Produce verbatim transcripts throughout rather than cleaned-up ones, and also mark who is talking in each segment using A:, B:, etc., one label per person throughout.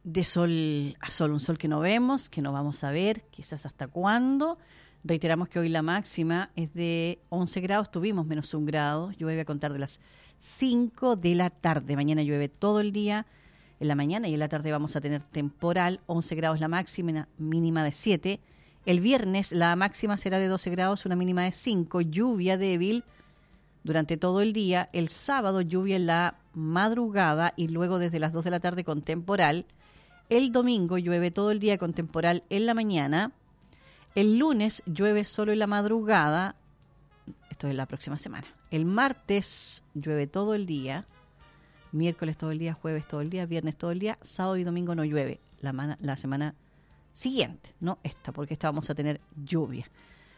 A: de sol a sol, un sol que no vemos, que no vamos a ver, quizás hasta cuándo. Reiteramos que hoy la máxima es de once grados, tuvimos menos un grado, llueve a contar de las cinco de la tarde, mañana llueve todo el día, en la mañana y en la tarde vamos a tener temporal, once grados la máxima, mínima de siete. El viernes la máxima será de doce grados, una mínima de cinco, lluvia débil durante todo el día. El sábado lluvia en la madrugada y luego desde las dos de la tarde con temporal. El domingo llueve todo el día con temporal en la mañana. El lunes llueve solo en la madrugada. Esto es la próxima semana. El martes llueve todo el día. Miércoles todo el día, jueves todo el día, viernes todo el día. Sábado y domingo no llueve. La, mana, la semana siguiente, no esta, porque esta vamos a tener lluvia.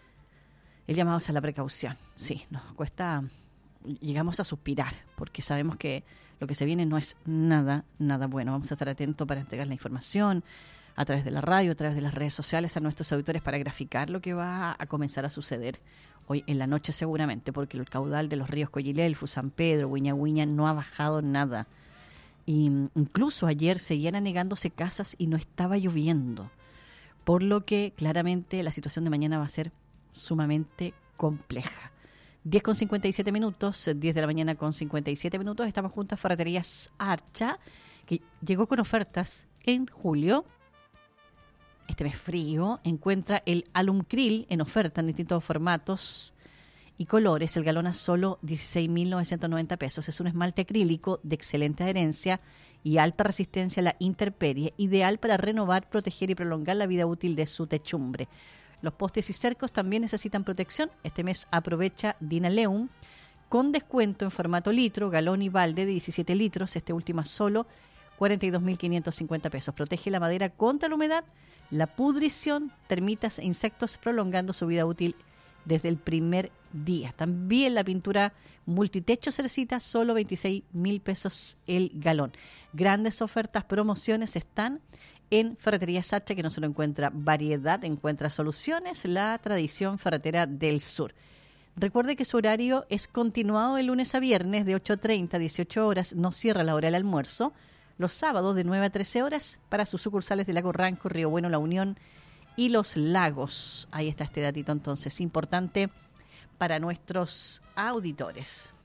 A: El llamado es a la precaución. Sí, nos cuesta, llegamos a suspirar, porque sabemos que lo que se viene no es nada, nada bueno. Vamos a estar atentos para entregar la información a través de la radio, a través de las redes sociales a nuestros auditores para graficar lo que va a comenzar a suceder hoy en la noche seguramente, porque el caudal de los ríos Coyilelfu, San Pedro, Huiñahuiña no ha bajado nada. Y incluso ayer seguían anegándose casas y no estaba lloviendo, por lo que claramente la situación de mañana va a ser sumamente compleja. diez con cincuenta y siete minutos, diez de la mañana con cincuenta y siete minutos, estamos junto a Ferreterías Archa, que llegó con ofertas en julio. Este mes frío encuentra el Alumcril en oferta en distintos formatos y colores. El galón a solo dieciséis mil novecientos noventa pesos. Es un esmalte acrílico de excelente adherencia y alta resistencia a la intemperie, ideal para renovar, proteger y prolongar la vida útil de su techumbre. Los postes y cercos también necesitan protección. Este mes aprovecha Dinaleum con descuento en formato litro, galón y balde de diecisiete litros. Este último a solo cuarenta y dos mil quinientos cincuenta pesos. Protege la madera contra la humedad, la pudrición, termitas e insectos, prolongando su vida útil desde el primer día. También la pintura multitecho Cerecita, solo veintiséis mil pesos el galón. Grandes ofertas, promociones están en Ferretería Sacha, que no solo encuentra variedad, encuentra soluciones, la tradición ferretera del sur. Recuerde que su horario es continuado de lunes a viernes de ocho treinta a dieciocho horas, no cierra la hora del almuerzo. Los sábados de nueve a trece horas para sus sucursales de Lago Ranco, Río Bueno, La Unión y Los Lagos. Ahí está este datito entonces importante para nuestros auditores.